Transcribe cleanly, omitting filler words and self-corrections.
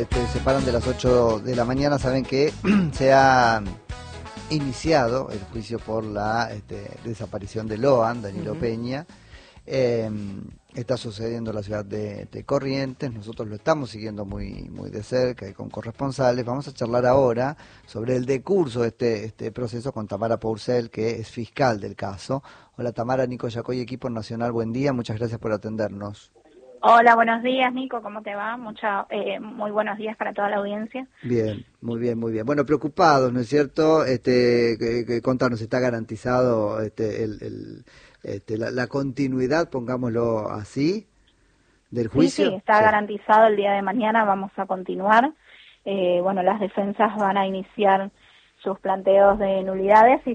Se paran de las 8 de la mañana, saben que se ha iniciado el juicio por la desaparición de Loan, Danilo Peña. Está sucediendo en la ciudad de Corrientes, nosotros lo estamos siguiendo muy de cerca y con corresponsales. Vamos a charlar ahora sobre el decurso de este proceso con Tamara Pourcel, que es fiscal del caso. Hola Tamara, Nico Yacoy, Equipo Nacional, buen día, muchas gracias por atendernos. Hola, buenos días, Nico, ¿cómo te va? Muy buenos días para toda la audiencia. Bien, muy bien, muy bien. Bueno, preocupados, ¿no es cierto? Contanos, ¿está garantizado la continuidad, pongámoslo así, del juicio? Sí, está garantizado. El día de mañana vamos a continuar. Las defensas van a iniciar sus planteos de nulidades y